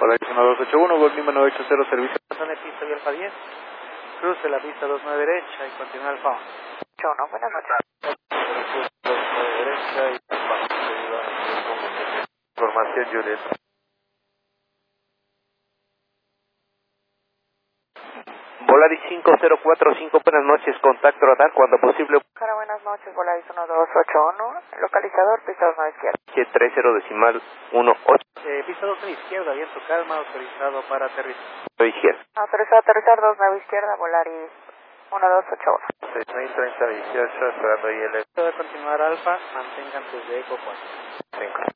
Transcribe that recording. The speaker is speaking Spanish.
Volaris 1281, Gol Lima 980, servicio. Zona de pista y Alfa 10. Cruce la pista 29 derecha y continúa Alfa 11. 81, buenas noches. 29 derecha y Alfa 11. Información, Juliet. Volaris 5045, buenas noches, contacto radar cuando posible. Cara, buenas noches, Volaris 1281, localizador, pista 29 izquierda. 30 decimal 18. Pista 2 en izquierda, viento calma, autorizado para aterrizar. Izquierda. Autorizado a aterrizar 29 izquierda, Volaris 1281. 6030 18, esperando IL. Puede continuar Alfa, mantenga antes de Eco 4. 5.